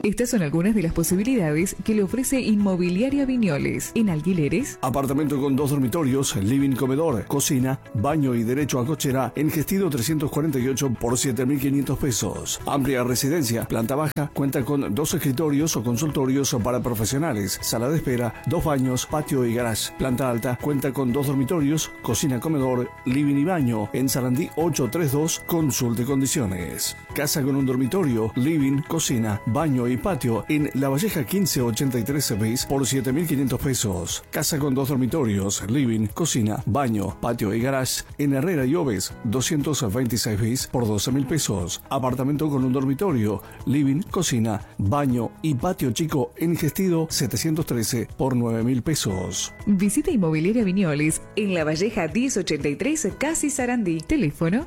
Estas son algunas de las posibilidades que le ofrece Inmobiliaria Viñoles. En alquileres, apartamento con 2 dormitorios, living, comedor, cocina, baño y derecho a cochera en Gestido 348 por 7.500 pesos. Amplia residencia, planta baja, cuenta con 2 escritorios o consultorios para profesionales, sala de espera, 2 baños, patio y garage. Planta alta, cuenta con 2 dormitorios, cocina, comedor, living y baño. En Sarandí 832, consulte condiciones. Casa con un dormitorio, living, cocina, baño y patio en La Valleja 1583 bis por 7.500 pesos. Casa con 2 dormitorios, living, cocina, baño, patio y garage en Herrera y Oves 226 bis por 12.000 pesos. Apartamento con un dormitorio, living, cocina, baño y patio chico en Gestido 713 por 9.000 pesos. visita Inmobiliaria Viñoles en La Valleja 1083, Casi Sarandí. Teléfono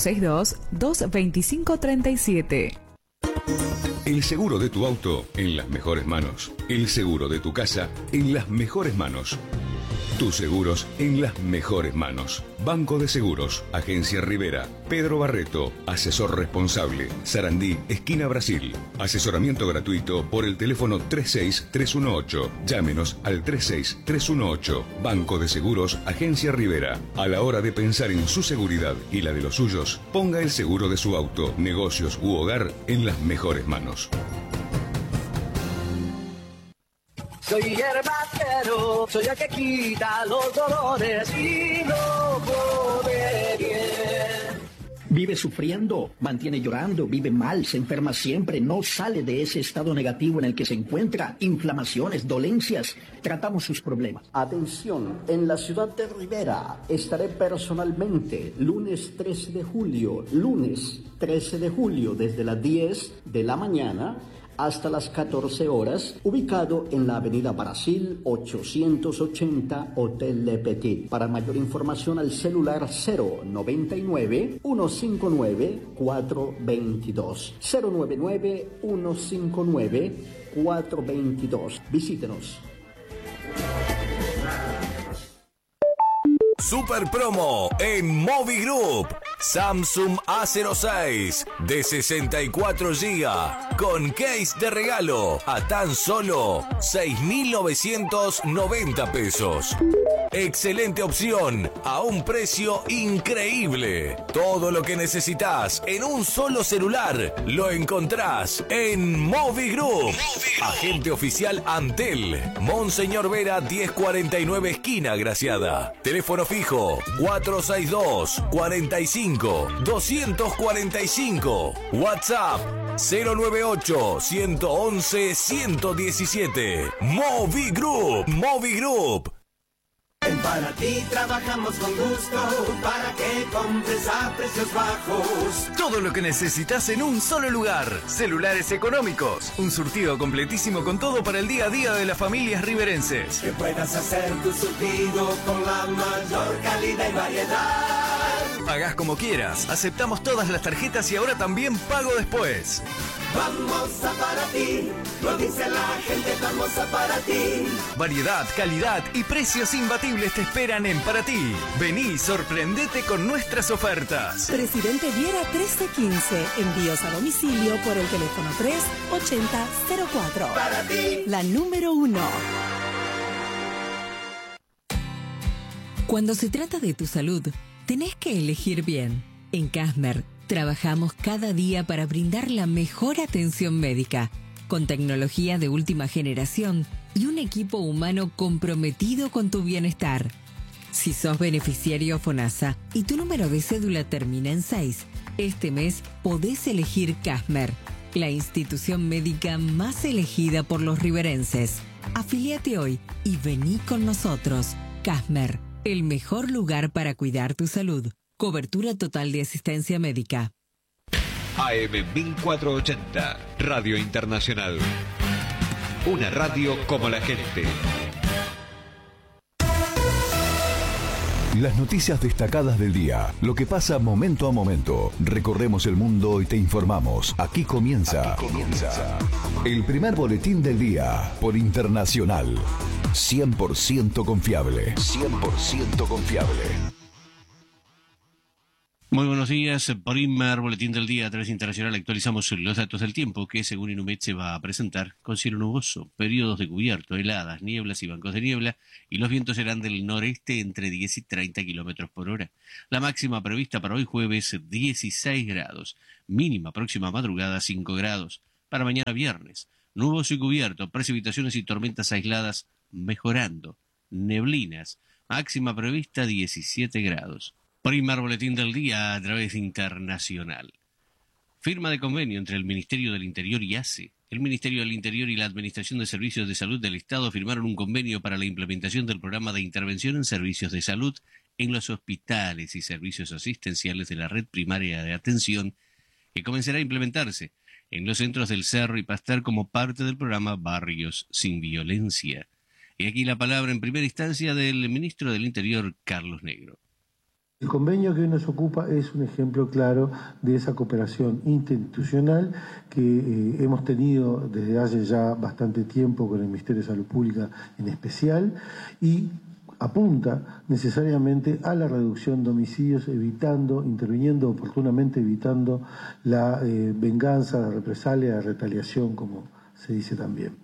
462-225-37. El seguro de tu auto en las mejores manos. El seguro de tu casa en las mejores manos. Tus seguros en las mejores manos. Banco de Seguros, Agencia Rivera, Pedro Barreto, asesor responsable, Sarandí, esquina Brasil. Asesoramiento gratuito por el teléfono 36318. Llámenos al 36318. Banco de Seguros, Agencia Rivera. A la hora de pensar en su seguridad y la de los suyos, ponga el seguro de su auto, negocios u hogar en las mejores manos. Soy hierbacero, soy el que quita los dolores y no come bien. Vive sufriendo, mantiene llorando, vive mal, se enferma siempre, no sale de ese estado negativo en el que se encuentra, inflamaciones, dolencias. Tratamos sus problemas. Atención, en la ciudad de Rivera estaré personalmente lunes 13 de julio, desde las 10 de la mañana hasta las 14 horas, ubicado en la avenida Brasil 880, Hotel Le Petit. Para mayor información al celular 099-159-422. 099-159-422. Visítenos. Super promo en Movi Group. Samsung A06 de 64 GB con case de regalo a tan solo 6.990 pesos. Excelente opción a un precio increíble. Todo lo que necesitas en un solo celular lo encontrás en Movi Group. Agente oficial Antel, Monseñor Vera 1049 esquina Graciada. Teléfono fijo 462-45-245. WhatsApp 098-111-117. Movi Group. Movi Group. En Paraty trabajamos con gusto para que compres a precios bajos. Todo lo que necesitas en un solo lugar. Celulares económicos. Un surtido completísimo con todo para el día a día de las familias riverenses. Que puedas hacer tu surtido con la mayor calidad y variedad. Pagás como quieras. Aceptamos todas las tarjetas y ahora también pago después. Vamos a Paraty, lo dice la gente, vamos a Paraty. Variedad, calidad y precios imbatibles te esperan en Paraty. Vení y sorprendete con nuestras ofertas. Presidente Viera 1315. Envíos a domicilio por el teléfono 38004. Paraty. La número 1. Cuando se trata de tu salud, tenés que elegir bien. En Casmer trabajamos cada día para brindar la mejor atención médica, con tecnología de última generación y un equipo humano comprometido con tu bienestar. Si sos beneficiario FONASA y tu número de cédula termina en 6, este mes podés elegir Casmer, la institución médica más elegida por los riverenses. Afiliate hoy y vení con nosotros. Casmer, el mejor lugar para cuidar tu salud. Cobertura total de asistencia médica. AM 1480, Radio Internacional. Una radio como la gente. Las noticias destacadas del día, lo que pasa momento a momento. Recorremos el mundo y te informamos. Aquí comienza el primer boletín del día por Internacional. 100% confiable. 100% confiable. Muy buenos días, primer boletín del día a través internacional. Actualizamos los datos del tiempo que según Inumet se va a presentar con cielo nuboso, periodos de cubierto, heladas, nieblas y bancos de niebla, y los vientos serán del noreste entre 10 y 30 kilómetros por hora. La máxima prevista para hoy jueves 16 grados, mínima próxima madrugada 5 grados. Para mañana viernes, nuboso y cubierto, precipitaciones y tormentas aisladas mejorando, neblinas, máxima prevista 17 grados. Primer boletín del día a través de internacional. Firma de convenio entre el Ministerio del Interior y ACE. El Ministerio del Interior y la Administración de Servicios de Salud del Estado firmaron un convenio para la implementación del programa de intervención en servicios de salud en los hospitales y servicios asistenciales de la red primaria de atención, que comenzará a implementarse en los centros del Cerro y Pastar como parte del programa Barrios sin Violencia. Y aquí la palabra en primera instancia del Ministro del Interior, Carlos Negro. El convenio que hoy nos ocupa es un ejemplo claro de esa cooperación interinstitucional que hemos tenido desde hace ya bastante tiempo con el Ministerio de Salud Pública en especial y apunta necesariamente a la reducción de homicidios, interviniendo oportunamente, evitando la venganza, la represalia, la retaliación, como se dice también.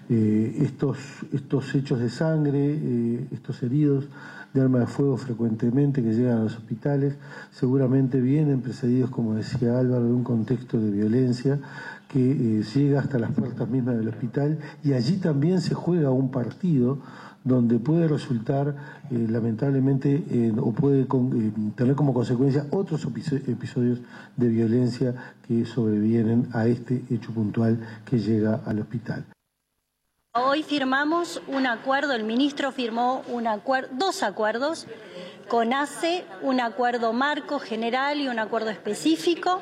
Estos hechos de sangre, estos heridos de arma de fuego frecuentemente que llegan a los hospitales, seguramente vienen precedidos, como decía Álvaro, de un contexto de violencia que llega hasta las puertas mismas del hospital, y allí también se juega un partido donde puede resultar lamentablemente o puede tener como consecuencia otros episodios de violencia que sobrevienen a este hecho puntual que llega al hospital. Hoy firmamos un acuerdo, el ministro firmó dos acuerdos con ACE, un acuerdo marco general y un acuerdo específico.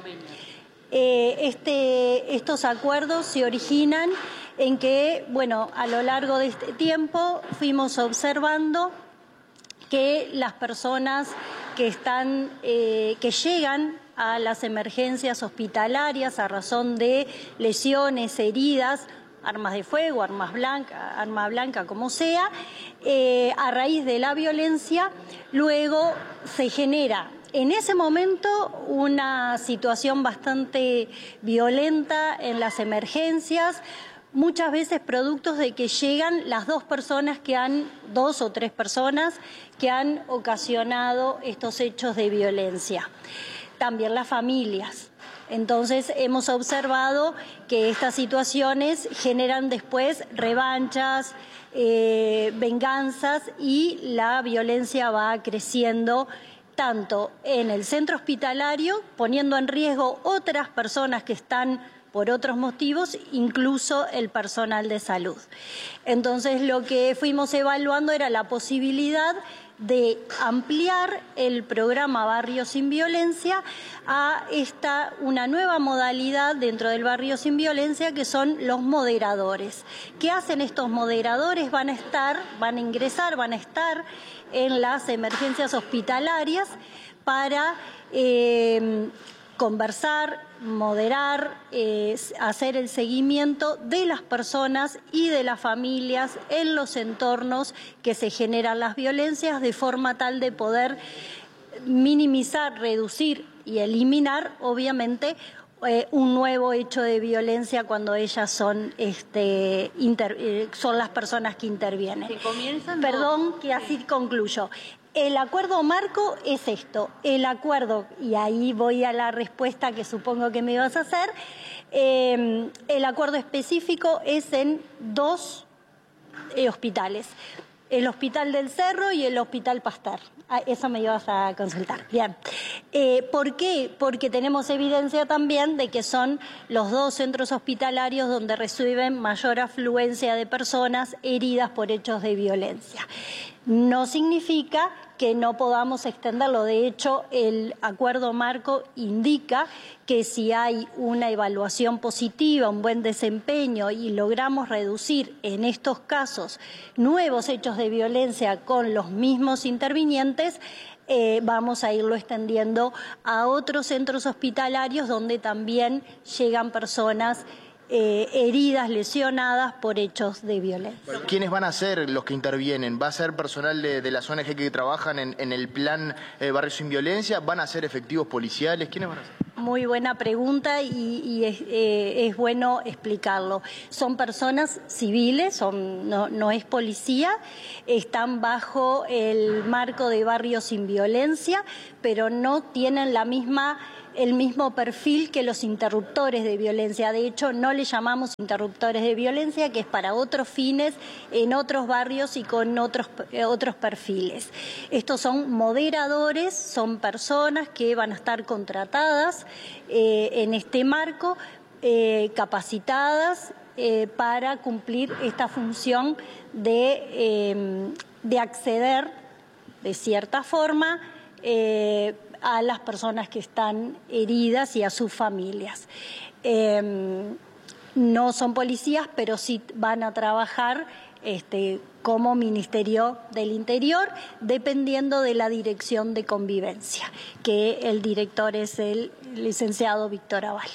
Estos acuerdos se originan en que, a lo largo de este tiempo fuimos observando que las personas que llegan a las emergencias hospitalarias a razón de lesiones, heridas, armas de fuego, arma blanca, como sea, a raíz de la violencia, luego se genera en ese momento una situación bastante violenta en las emergencias, muchas veces productos de que llegan las dos o tres personas que han ocasionado estos hechos de violencia. También las familias. Entonces hemos observado que estas situaciones generan después revanchas, venganzas, y la violencia va creciendo tanto en el centro hospitalario, poniendo en riesgo otras personas que están por otros motivos, incluso el personal de salud. Entonces lo que fuimos evaluando era la posibilidad de ampliar el programa Barrios sin Violencia a una nueva modalidad dentro del Barrio sin Violencia, que son los moderadores. ¿Qué hacen estos moderadores? Van a estar en las emergencias hospitalarias para conversar, moderar, hacer el seguimiento de las personas y de las familias en los entornos que se generan las violencias, de forma tal de poder minimizar, reducir y eliminar, obviamente, un nuevo hecho de violencia cuando ellas son las personas que intervienen. Perdón, que así concluyo. El acuerdo marco es esto, el acuerdo, y ahí voy a la respuesta que supongo que me ibas a hacer, el acuerdo específico es en dos hospitales, el Hospital del Cerro y el Hospital Pastar. Eso me ibas a consultar. Bien. ¿Por qué? Porque tenemos evidencia también de que son los dos centros hospitalarios donde reciben mayor afluencia de personas heridas por hechos de violencia. No significa que no podamos extenderlo. De hecho, el acuerdo marco indica que si hay una evaluación positiva, un buen desempeño y logramos reducir en estos casos nuevos hechos de violencia con los mismos intervinientes, vamos a irlo extendiendo a otros centros hospitalarios donde también llegan personas heridas, lesionadas por hechos de violencia. ¿Quiénes van a ser los que intervienen? ¿Va a ser personal de las ONG que trabajan en el plan Barrios Sin Violencia? ¿Van a ser efectivos policiales? ¿Quiénes van a ser? Muy buena pregunta y es bueno explicarlo. Son personas civiles, no es policía, están bajo el marco de Barrios Sin Violencia, pero no tienen el mismo perfil que los interruptores de violencia. De hecho, no le llamamos interruptores de violencia, que es para otros fines, en otros barrios y con otros perfiles. Estos son moderadores, son personas que van a estar contratadas en este marco, capacitadas para cumplir esta función de acceder, de cierta forma, a las personas que están heridas y a sus familias. No son policías, pero sí van a trabajar como Ministerio del Interior, dependiendo de la Dirección de Convivencia, que el director es el licenciado Víctor Aval.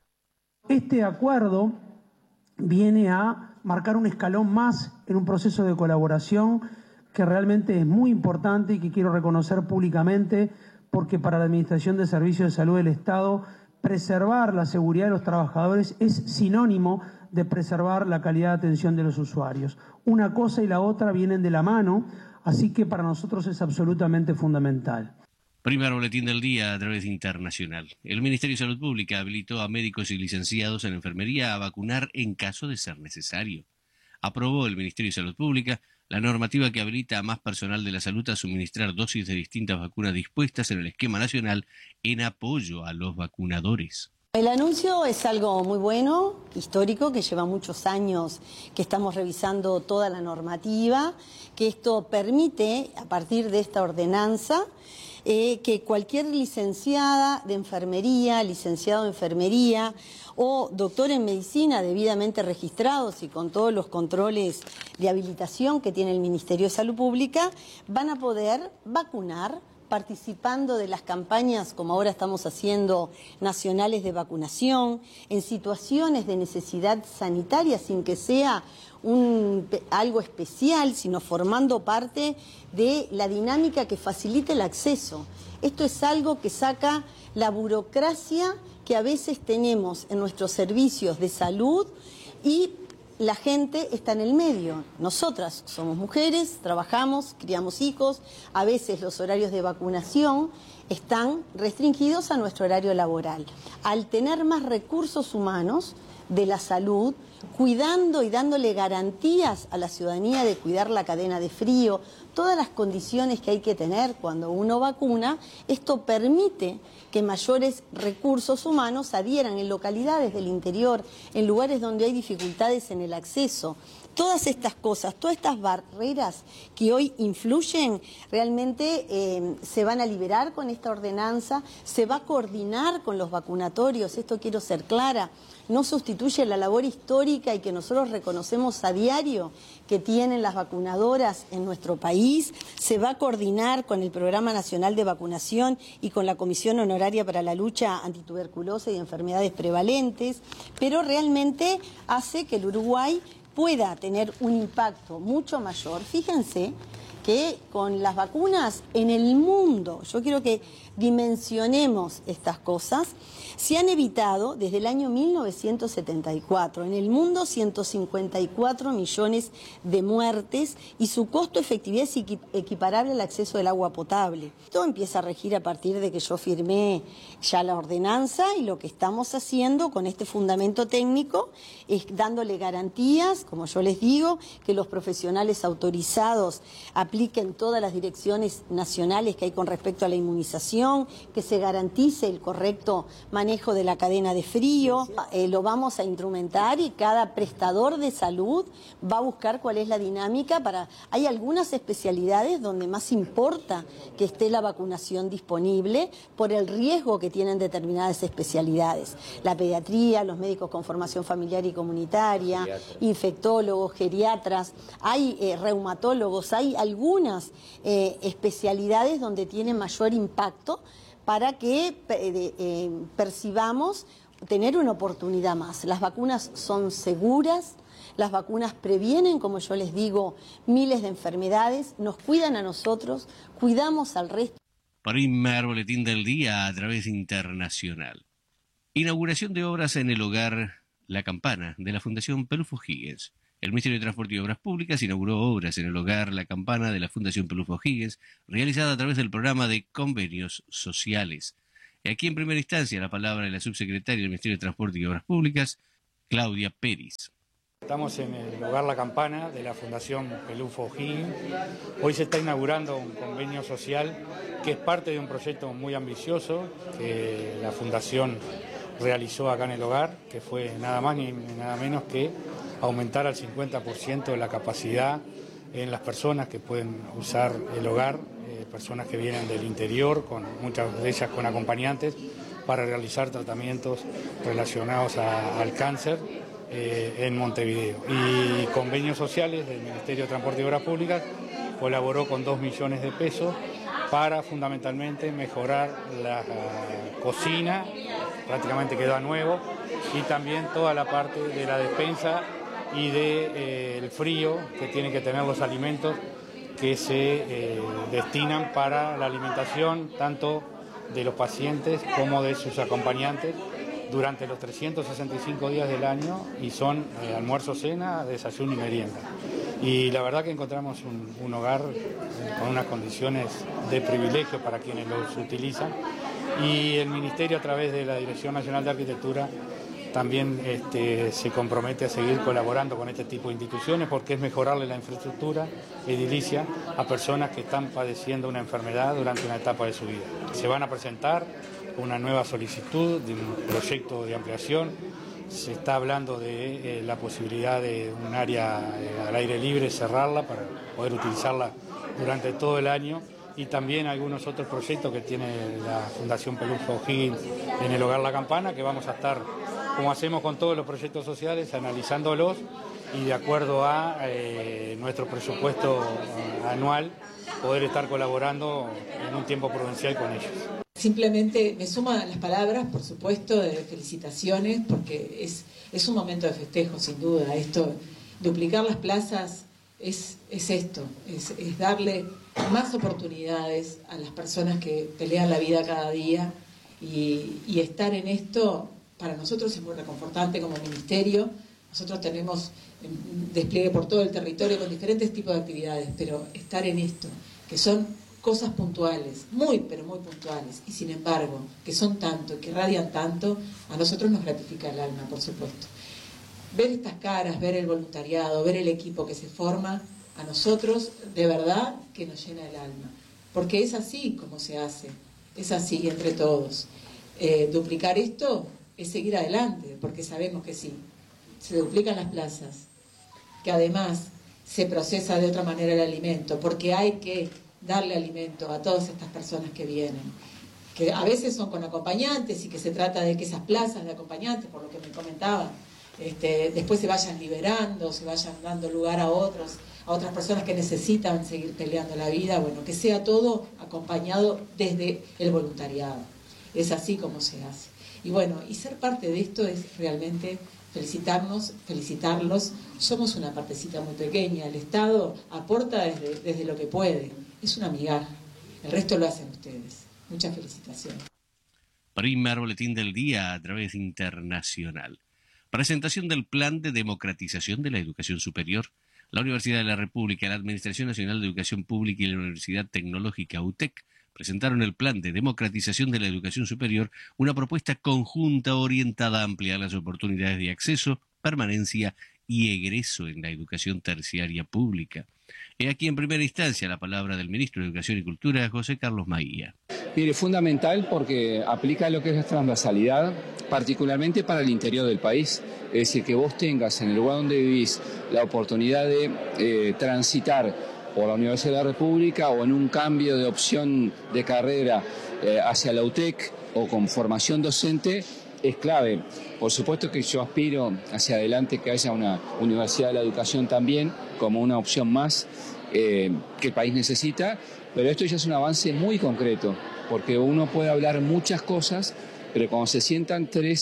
Este acuerdo viene a marcar un escalón más en un proceso de colaboración que realmente es muy importante y que quiero reconocer públicamente, porque para la Administración de Servicios de Salud del Estado, preservar la seguridad de los trabajadores es sinónimo de preservar la calidad de atención de los usuarios. Una cosa y la otra vienen de la mano, así que para nosotros es absolutamente fundamental. Primer boletín del día a través de Internacional. El Ministerio de Salud Pública habilitó a médicos y licenciados en enfermería a vacunar en caso de ser necesario. Aprobó el Ministerio de Salud Pública la normativa que habilita a más personal de la salud a suministrar dosis de distintas vacunas dispuestas en el esquema nacional en apoyo a los vacunadores. El anuncio es algo muy bueno, histórico, que lleva muchos años que estamos revisando toda la normativa, que esto permite, a partir de esta ordenanza, que cualquier licenciada de enfermería, licenciado de enfermería o doctor en medicina debidamente registrados y con todos los controles de habilitación que tiene el Ministerio de Salud Pública, van a poder vacunar participando de las campañas, como ahora estamos haciendo, nacionales de vacunación, en situaciones de necesidad sanitaria, sin que sea algo especial, sino formando parte de la dinámica que facilite el acceso. Esto es algo que saca la burocracia que a veces tenemos en nuestros servicios de salud y la gente está en el medio. Nosotras somos mujeres, trabajamos, criamos hijos, a veces los horarios de vacunación están restringidos a nuestro horario laboral. Al tener más recursos humanos de la salud, cuidando y dándole garantías a la ciudadanía de cuidar la cadena de frío, todas las condiciones que hay que tener cuando uno vacuna, esto permite que mayores recursos humanos adhieran en localidades del interior, en lugares donde hay dificultades en el acceso. Todas estas cosas, todas estas barreras que hoy influyen, realmente se van a liberar con esta ordenanza, se va a coordinar con los vacunatorios, esto quiero ser clara, no sustituye la labor histórica y que nosotros reconocemos a diario que tienen las vacunadoras en nuestro país, se va a coordinar con el Programa Nacional de Vacunación y con la Comisión Honoraria para la Lucha Antituberculosa y Enfermedades Prevalentes, pero realmente hace que el Uruguay pueda tener un impacto mucho mayor. Fíjense que con las vacunas en el mundo, yo quiero que dimensionemos estas cosas, se han evitado desde el año 1974 en el mundo 154 millones de muertes y su costo-efectividad es equiparable al acceso al agua potable. Esto empieza a regir a partir de que yo firmé ya la ordenanza y lo que estamos haciendo con este fundamento técnico es dándole garantías, como yo les digo, que los profesionales autorizados apliquen todas las direcciones nacionales que hay con respecto a la inmunización, que se garantice el correcto manejo de la cadena de frío, lo vamos a instrumentar y cada prestador de salud va a buscar cuál es la dinámica para... Hay algunas especialidades donde más importa que esté la vacunación disponible por el riesgo que tienen determinadas especialidades. La pediatría, los médicos con formación familiar y comunitaria, infectólogos, geriatras, hay reumatólogos, hay algunas especialidades donde tiene mayor impacto para que percibamos tener una oportunidad más. Las vacunas son seguras, las vacunas previenen, como yo les digo, miles de enfermedades, nos cuidan a nosotros, cuidamos al resto. Primer boletín del día a través internacional. Inauguración de obras en el hogar La Campana de la Fundación Pelufo Higgins. El Ministerio de Transporte y Obras Públicas inauguró obras en el hogar La Campana de la Fundación Pelufo Higgins, realizada a través del programa de convenios sociales. Y aquí en primera instancia la palabra de la subsecretaria del Ministerio de Transporte y Obras Públicas, Claudia Pérez. Estamos en el hogar La Campana de la Fundación Pelufo Higgins. Hoy se está inaugurando un convenio social que es parte de un proyecto muy ambicioso que la Fundación realizó acá en el hogar, que fue nada más ni nada menos que aumentar al 50% la capacidad en las personas que pueden usar el hogar, personas que vienen del interior, muchas de ellas con acompañantes, para realizar tratamientos relacionados al cáncer en Montevideo. Y Convenios Sociales del Ministerio de Transporte y Obras Públicas colaboró con 2 millones de pesos para fundamentalmente mejorar la cocina, prácticamente quedó a nuevo, y también toda la parte de la despensa y del frío que tienen que tener los alimentos que se destinan para la alimentación tanto de los pacientes como de sus acompañantes durante los 365 días del año, y son almuerzo, cena, desayuno y merienda. Y la verdad que encontramos un hogar con unas condiciones de privilegio para quienes los utilizan, y el Ministerio, a través de la Dirección Nacional de Arquitectura, también se compromete a seguir colaborando con este tipo de instituciones, porque es mejorarle la infraestructura edilicia a personas que están padeciendo una enfermedad durante una etapa de su vida. Se van a presentar una nueva solicitud de un proyecto de ampliación. Se está hablando de la posibilidad de un área al aire libre, cerrarla para poder utilizarla durante todo el año, y también algunos otros proyectos que tiene la Fundación Pelufo Higgins en el hogar La Campana, que vamos a estar, como hacemos con todos los proyectos sociales, analizándolos y de acuerdo a nuestro presupuesto anual poder estar colaborando en un tiempo prudencial con ellos. Simplemente me suma las palabras, por supuesto, de felicitaciones, porque es un momento de festejo, sin duda. Esto, duplicar las plazas es esto, es darle más oportunidades a las personas que pelean la vida cada día, y estar en esto para nosotros es muy reconfortante como ministerio. Nosotros tenemos despliegue por todo el territorio con diferentes tipos de actividades, pero estar en esto, que son cosas puntuales, pero muy puntuales, y sin embargo, que son tanto, que radian tanto, a nosotros nos gratifica el alma, por supuesto. Ver estas caras, ver el voluntariado, ver el equipo que se forma, a nosotros de verdad que nos llena el alma, porque es así como se hace, es así entre todos. Duplicar esto es seguir adelante, porque sabemos que sí, se duplican las plazas, que además se procesa de otra manera el alimento, porque hay que darle alimento a todas estas personas que vienen, que a veces son con acompañantes, y que se trata de que esas plazas de acompañantes, por lo que me comentaban, después se vayan liberando, se vayan dando lugar a otras personas que necesitan seguir peleando la vida, bueno, que sea todo acompañado desde el voluntariado. Es así como se hace. Y bueno, y ser parte de esto es realmente felicitarlos. Somos una partecita muy pequeña, el Estado aporta desde lo que puede, es una migaja, el resto lo hacen ustedes. Muchas felicitaciones. Primer boletín del día a través internacional. Presentación del Plan de Democratización de la Educación Superior. La Universidad de la República, la Administración Nacional de Educación Pública y la Universidad Tecnológica UTEC presentaron el Plan de Democratización de la Educación Superior, una propuesta conjunta orientada a ampliar las oportunidades de acceso, permanencia y egreso en la educación terciaria pública. He aquí en primera instancia la palabra del Ministro de Educación y Cultura, José Carlos Maía. Mire, fundamental porque aplica lo que es la transversalidad, particularmente para el interior del país. Es decir, que vos tengas en el lugar donde vivís la oportunidad de transitar por la Universidad de la República o en un cambio de opción de carrera hacia la UTEC o con formación docente, es clave. Por supuesto que yo aspiro hacia adelante que haya una Universidad de la Educación también como una opción más que el país necesita, pero esto ya es un avance muy concreto, porque uno puede hablar muchas cosas, pero cuando se sientan tres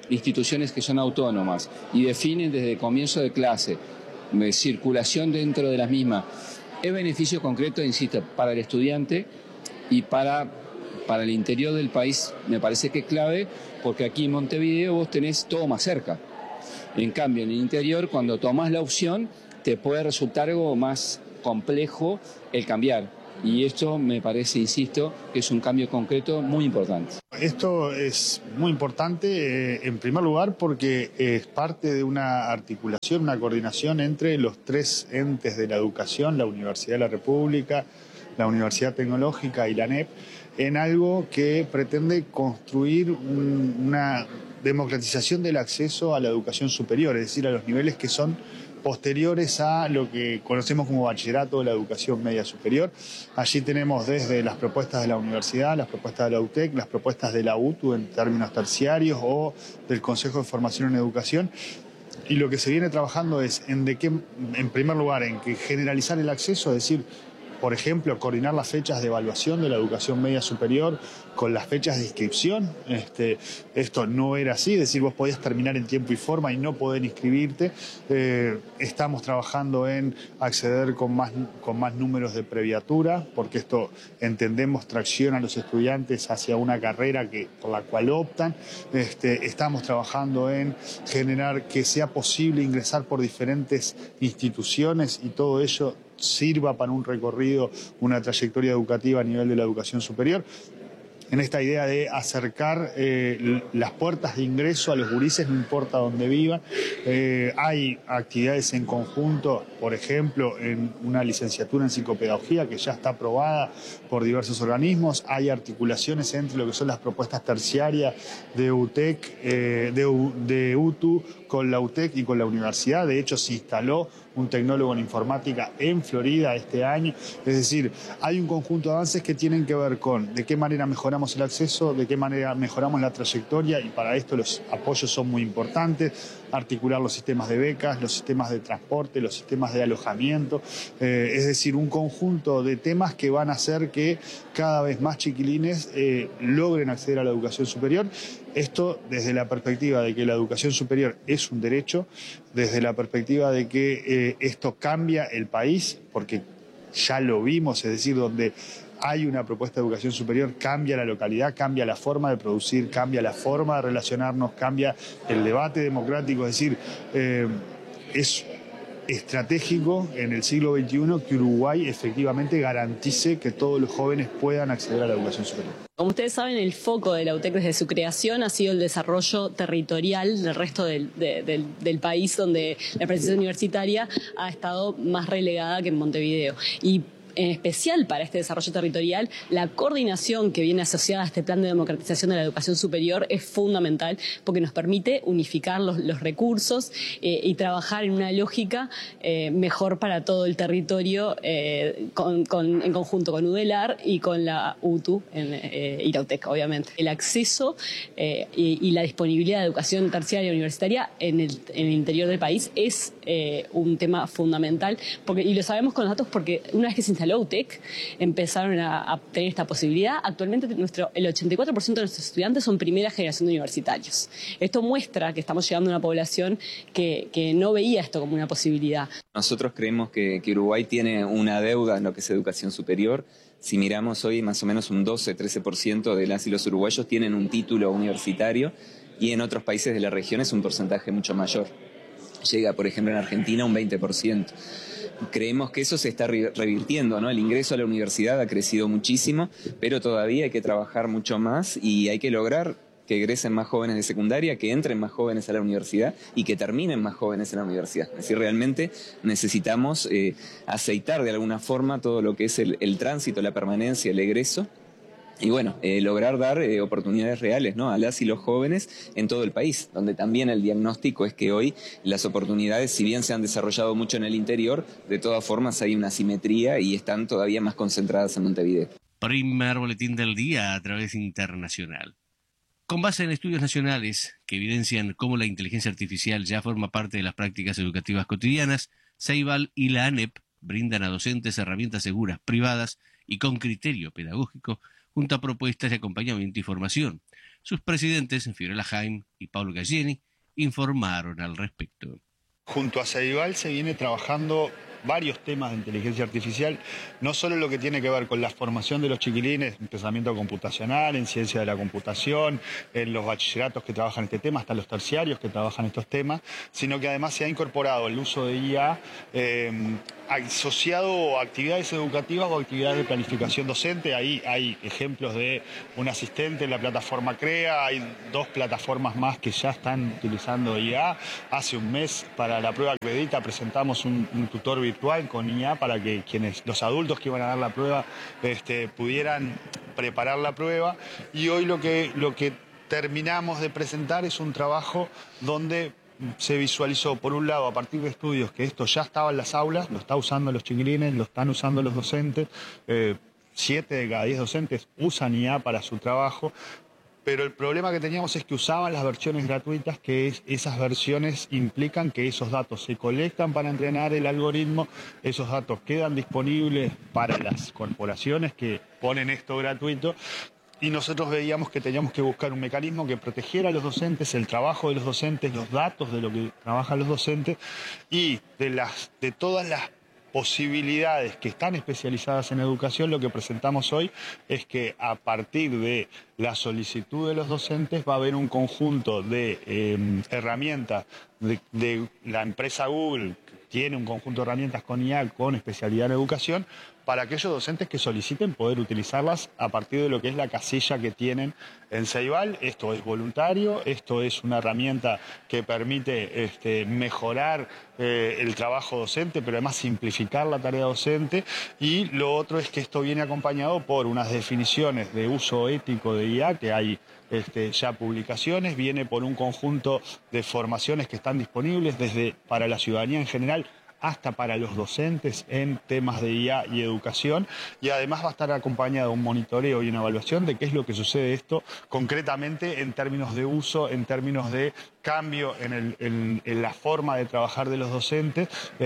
instituciones que son autónomas y definen desde el comienzo de clase, circulación dentro de las mismas, es beneficio concreto, insisto, para el estudiante y para el interior del país. Me parece que es clave, porque aquí en Montevideo vos tenés todo más cerca. En cambio, en el interior, cuando tomás la opción, te puede resultar algo más complejo el cambiar. Y esto me parece, insisto, que es un cambio concreto muy importante. Esto es muy importante, en primer lugar, porque es parte de una articulación, una coordinación entre los tres entes de la educación, la Universidad de la República, la Universidad Tecnológica y la ANEP, en algo que pretende construir una democratización del acceso a la educación superior, es decir, a los niveles que son posteriores a lo que conocemos como bachillerato de la educación media superior. Allí tenemos desde las propuestas de la universidad, las propuestas de la UTEC, las propuestas de la UTU en términos terciarios o del Consejo de Formación en Educación. Y lo que se viene trabajando es en primer lugar, en que generalizar el acceso, es decir, por ejemplo, coordinar las fechas de evaluación de la educación media superior con las fechas de inscripción. Esto no era así, es decir, vos podías terminar en tiempo y forma y no poder inscribirte. Estamos trabajando en acceder con más números de previatura, porque esto, entendemos, tracciona a los estudiantes hacia una carrera por la cual optan. Estamos trabajando en generar que sea posible ingresar por diferentes instituciones y todo ello sirva para un recorrido, una trayectoria educativa a nivel de la educación superior. En esta idea de acercar las puertas de ingreso a los gurises, no importa dónde vivan. Hay actividades en conjunto, por ejemplo, en una licenciatura en psicopedagogía que ya está aprobada por diversos organismos. Hay articulaciones entre lo que son las propuestas terciarias de UTEC, de UTU con la UTEC y con la universidad. De hecho, se instaló un tecnólogo en informática en Florida este año. Es decir, hay un conjunto de avances que tienen que ver con de qué manera mejoramos el acceso, de qué manera mejoramos la trayectoria, y para esto los apoyos son muy importantes. Articular los sistemas de becas, los sistemas de transporte, los sistemas de alojamiento, es decir, un conjunto de temas que van a hacer que cada vez más chiquilines logren acceder a la educación superior. Esto desde la perspectiva de que la educación superior es un derecho, desde la perspectiva de que esto cambia el país, porque ya lo vimos, es decir, donde hay una propuesta de educación superior, cambia la localidad, cambia la forma de producir, cambia la forma de relacionarnos, cambia el debate democrático. Es decir, es estratégico en el siglo XXI que Uruguay efectivamente garantice que todos los jóvenes puedan acceder a la educación superior. Como ustedes saben, el foco de la UTEC desde su creación ha sido el desarrollo territorial del resto del país, donde la presencia universitaria ha estado más relegada que en Montevideo. Y en especial para este desarrollo territorial, la coordinación que viene asociada a este plan de democratización de la educación superior es fundamental, porque nos permite unificar los recursos y trabajar en una lógica mejor para todo el territorio, en conjunto con UDELAR y con la UTU y la UTEC, obviamente. El acceso y la disponibilidad de educación terciaria y universitaria en el interior del país es un tema fundamental, y lo sabemos con los datos porque una vez que se instaló UTEC empezaron a tener esta posibilidad. Actualmente el 84% de nuestros estudiantes son primera generación de universitarios. Esto muestra que estamos llegando a una población que no veía esto como una posibilidad. Nosotros creemos que Uruguay tiene una deuda en lo que es educación superior. Si miramos hoy, más o menos un 12-13% de las y los uruguayos tienen un título universitario, y en otros países de la región es un porcentaje mucho mayor. Llega, por ejemplo, en Argentina un 20%. Creemos que eso se está revirtiendo, ¿no? El ingreso a la universidad ha crecido muchísimo, pero todavía hay que trabajar mucho más y hay que lograr que egresen más jóvenes de secundaria, que entren más jóvenes a la universidad y que terminen más jóvenes en la universidad. Es decir, realmente necesitamos aceitar de alguna forma todo lo que es el tránsito, la permanencia, el egreso. Y bueno, lograr dar oportunidades reales, ¿no?, a las y los jóvenes en todo el país, donde también el diagnóstico es que hoy las oportunidades, si bien se han desarrollado mucho en el interior, de todas formas hay una asimetría y están todavía más concentradas en Montevideo. Primer boletín del día a través internacional. Con base en estudios nacionales que evidencian cómo la inteligencia artificial ya forma parte de las prácticas educativas cotidianas, Ceibal y la ANEP brindan a docentes herramientas seguras, privadas y con criterio pedagógico junto a propuestas de acompañamiento y formación. Sus presidentes, Fiorella Jaime y Paulo Galleni, informaron al respecto. Junto a Ceibal se viene trabajando varios temas de inteligencia artificial, no solo lo que tiene que ver con la formación de los chiquilines en pensamiento computacional, en ciencia de la computación, en los bachilleratos que trabajan este tema, hasta los terciarios que trabajan estos temas, sino que además se ha incorporado el uso de IA asociado a actividades educativas o actividades de planificación docente. Ahí hay ejemplos de un asistente en la plataforma CREA, hay 2 plataformas más que ya están utilizando IA. Hace un mes para la prueba Acredita presentamos un tutor virtual con IA para que los adultos que iban a dar la prueba pudieran preparar la prueba. Y hoy lo que terminamos de presentar es un trabajo donde se visualizó, por un lado, a partir de estudios, que esto ya estaba en las aulas, lo están usando los chiquilines, lo están usando los docentes, 7 de cada 10 docentes usan IA para su trabajo, pero el problema que teníamos es que usaban las versiones gratuitas, que esas versiones implican que esos datos se colectan para entrenar el algoritmo, esos datos quedan disponibles para las corporaciones que ponen esto gratuito, y nosotros veíamos que teníamos que buscar un mecanismo que protegiera a los docentes, el trabajo de los docentes, los datos de lo que trabajan los docentes, y de todas las posibilidades que están especializadas en educación. Lo que presentamos hoy es que a partir de la solicitud de los docentes va a haber un conjunto de herramientas de la empresa Google, que tiene un conjunto de herramientas con IA con especialidad en educación, para aquellos docentes que soliciten poder utilizarlas a partir de lo que es la casilla que tienen en Ceibal. Esto es voluntario, esto es una herramienta que permite mejorar el trabajo docente, pero además simplificar la tarea docente. Y lo otro es que esto viene acompañado por unas definiciones de uso ético de IA, que hay ya publicaciones, viene por un conjunto de formaciones que están disponibles desde para la ciudadanía en general hasta para los docentes en temas de IA y educación, y además va a estar acompañado de un monitoreo y una evaluación de qué es lo que sucede esto concretamente en términos de uso, en términos de cambio en la forma de trabajar de los docentes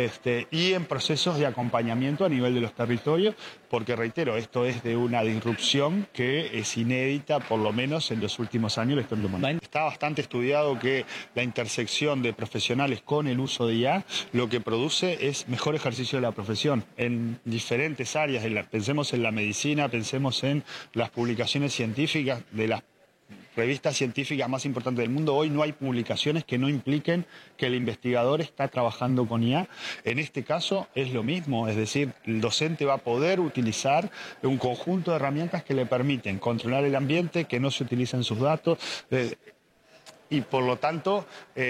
y en procesos de acompañamiento a nivel de los territorios, porque reitero, esto es de una disrupción que es inédita, por lo menos en los últimos años. Está bastante estudiado que la intersección de profesionales con el uso de IA lo que produce es mejor ejercicio de la profesión en diferentes áreas. Pensemos en la medicina, pensemos en las publicaciones científicas de las revistas científicas más importantes del mundo. Hoy no hay publicaciones que no impliquen que el investigador está trabajando con IA. En este caso es lo mismo, es decir, el docente va a poder utilizar un conjunto de herramientas que le permiten controlar el ambiente, que no se utilicen sus datos y por lo tanto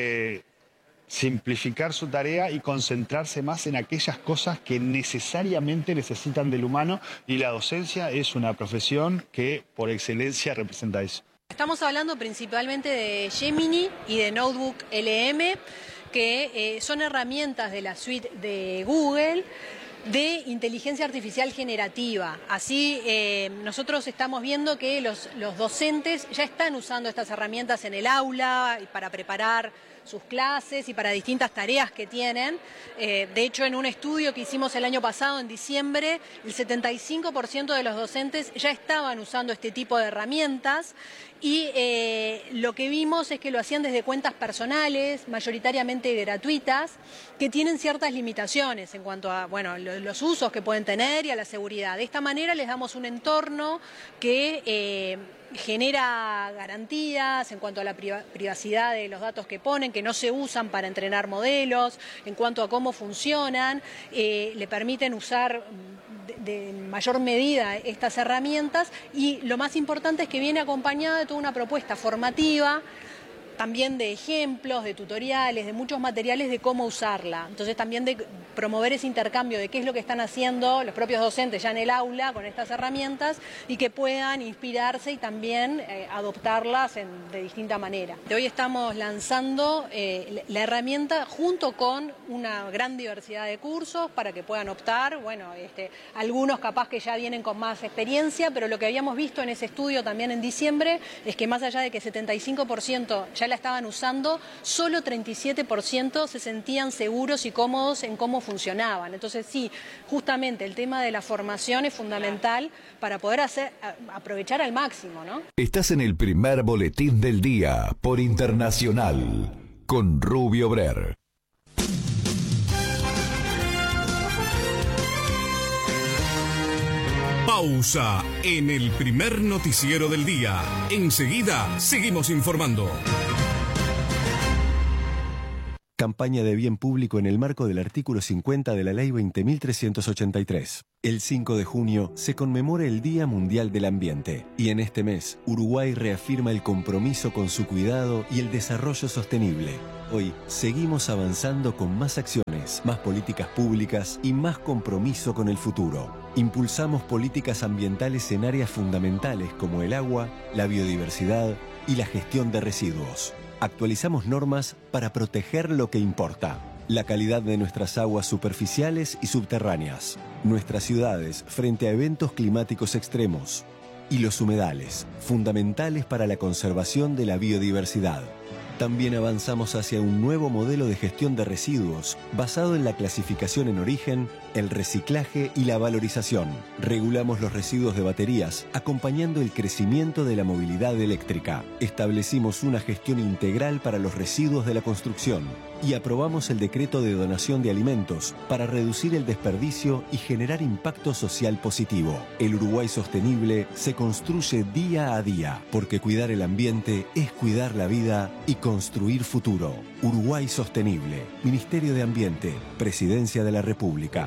simplificar su tarea y concentrarse más en aquellas cosas que necesariamente necesitan del humano, y la docencia es una profesión que por excelencia representa eso. Estamos hablando principalmente de Gemini y de Notebook LM, que son herramientas de la suite de Google de inteligencia artificial generativa. Así nosotros estamos viendo que los docentes ya están usando estas herramientas en el aula para preparar sus clases y para distintas tareas que tienen. De hecho, en un estudio que hicimos el año pasado, en diciembre, el 75% de los docentes ya estaban usando este tipo de herramientas, y lo que vimos es que lo hacían desde cuentas personales, mayoritariamente gratuitas, que tienen ciertas limitaciones en cuanto a los usos que pueden tener y a la seguridad. De esta manera les damos un entorno que genera garantías en cuanto a la privacidad de los datos que ponen, que no se usan para entrenar modelos, en cuanto a cómo funcionan, le permiten usar de mayor medida estas herramientas, y lo más importante es que viene acompañada de toda una propuesta formativa, también de ejemplos, de tutoriales, de muchos materiales de cómo usarla. Entonces también de promover ese intercambio de qué es lo que están haciendo los propios docentes ya en el aula con estas herramientas, y que puedan inspirarse y también adoptarlas de distinta manera. Hoy estamos lanzando la herramienta junto con una gran diversidad de cursos para que puedan optar. Algunos capaz que ya vienen con más experiencia, pero lo que habíamos visto en ese estudio también en diciembre es que más allá de que 75% ya ya la estaban usando, solo 37% se sentían seguros y cómodos en cómo funcionaban. Entonces sí, justamente el tema de la formación es fundamental para poder aprovechar al máximo, ¿no? Estás en el primer boletín del día por Internacional con Rubio Brer. Pausa en el primer noticiero del día. Enseguida seguimos informando. Campaña de bien público en el marco del artículo 50 de la Ley 20.383. El 5 de junio se conmemora el Día Mundial del Ambiente y en este mes Uruguay reafirma el compromiso con su cuidado y el desarrollo sostenible. Hoy seguimos avanzando con más acciones, más políticas públicas y más compromiso con el futuro. Impulsamos políticas ambientales en áreas fundamentales como el agua, la biodiversidad y la gestión de residuos. Actualizamos normas para proteger lo que importa. La calidad de nuestras aguas superficiales y subterráneas. Nuestras ciudades frente a eventos climáticos extremos. Y los humedales, fundamentales para la conservación de la biodiversidad. También avanzamos hacia un nuevo modelo de gestión de residuos basado en la clasificación en origen, el reciclaje y la valorización. Regulamos los residuos de baterías, acompañando el crecimiento de la movilidad eléctrica. Establecimos una gestión integral para los residuos de la construcción y aprobamos el decreto de donación de alimentos para reducir el desperdicio y generar impacto social positivo. El Uruguay sostenible se construye día a día, porque cuidar el ambiente es cuidar la vida y construir futuro. Uruguay sostenible. Ministerio de Ambiente. Presidencia de la República.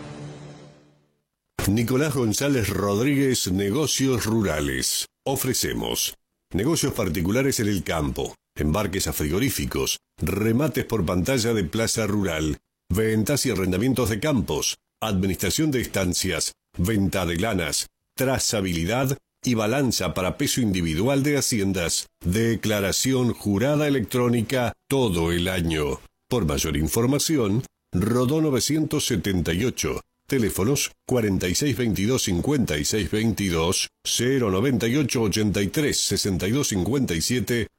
Nicolás González Rodríguez, Negocios Rurales. Ofrecemos negocios particulares en el campo, embarques a frigoríficos, remates por pantalla de plaza rural, ventas y arrendamientos de campos, administración de estancias, venta de lanas, trazabilidad y balanza para peso individual de haciendas, declaración jurada electrónica todo el año. Por mayor información, Rodó 978, teléfonos 4622-5622, 098-83-6257,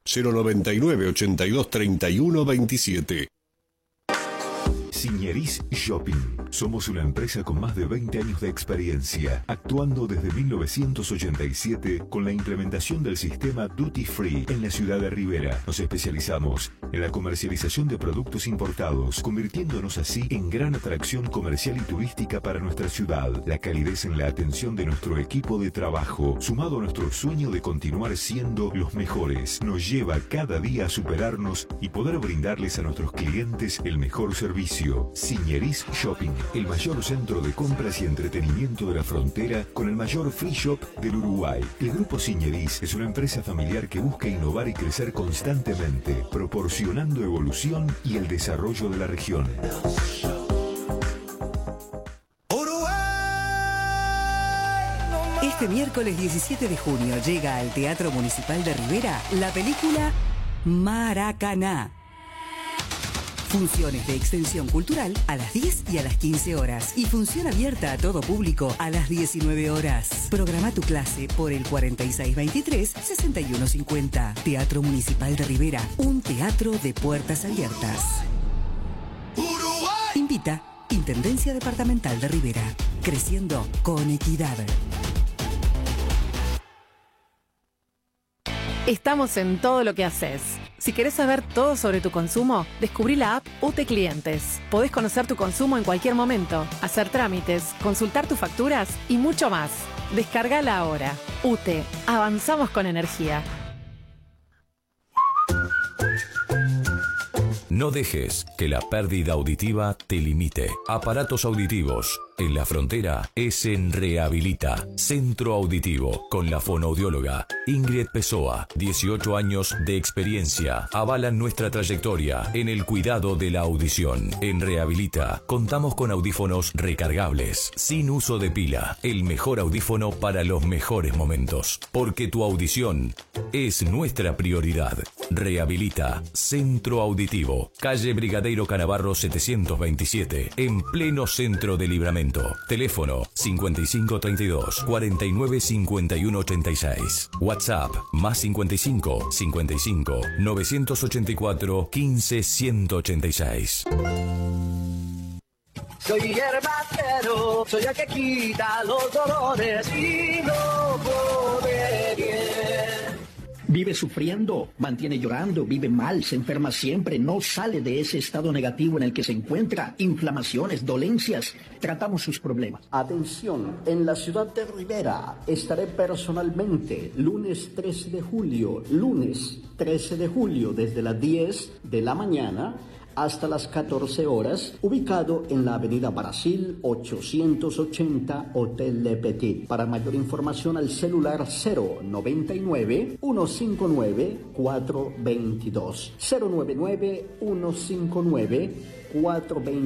099-82-3127. Signeris Shopping. Somos una empresa con más de 20 años de experiencia, actuando desde 1987 con la implementación del sistema Duty Free en la ciudad de Rivera. Nos especializamos en la comercialización de productos importados, convirtiéndonos así en gran atracción comercial y turística para nuestra ciudad. La calidez en la atención de nuestro equipo de trabajo, sumado a nuestro sueño de continuar siendo los mejores, nos lleva cada día a superarnos y poder brindarles a nuestros clientes el mejor servicio. Signeris Shopping, el mayor centro de compras y entretenimiento de la frontera con el mayor free shop del Uruguay. El Grupo Signeris es una empresa familiar que busca innovar y crecer constantemente, proporcionando evolución y el desarrollo de la región. Este miércoles 17 de junio llega al Teatro Municipal de Rivera la película Maracaná. Funciones de extensión cultural a las 10 y a las 15 horas y función abierta a todo público a las 19 horas. Programa tu clase por el 4623-6150. Teatro Municipal de Rivera, un teatro de puertas abiertas. ¡Uruguay! Invita Intendencia Departamental de Rivera. Creciendo con equidad. Estamos en todo lo que haces. Si querés saber todo sobre tu consumo, descubrí la app UTE Clientes. Podés conocer tu consumo en cualquier momento, hacer trámites, consultar tus facturas y mucho más. Descargala ahora. UTE. Avanzamos con energía. No dejes que la pérdida auditiva te limite. Aparatos auditivos. En la frontera es en Rehabilita, Centro Auditivo, con la fonoaudióloga Ingrid Pessoa. 18 años de experiencia avalan nuestra trayectoria en el cuidado de la audición. En Rehabilita contamos con audífonos recargables, sin uso de pila. El mejor audífono para los mejores momentos. Porque tu audición es nuestra prioridad. Rehabilita, Centro Auditivo, calle Brigadeiro Canavarro 727, en pleno centro de Libramento. tratamiento. Teléfono 5532 49 51 86. WhatsApp más 55 55 984 15 186. Soy hierbacero, soy el que quita los dolores y no pone bien. Vive sufriendo, mantiene llorando, vive mal, se enferma siempre, no sale de ese estado negativo en el que se encuentra, inflamaciones, dolencias. Tratamos sus problemas. Atención, en la ciudad de Rivera estaré personalmente lunes 13 de julio, desde las 10 de la mañana hasta las 14 horas, ubicado en la avenida Brasil 880, Hotel Le Petit. Para mayor información al celular 099-159-422. 099-159-422.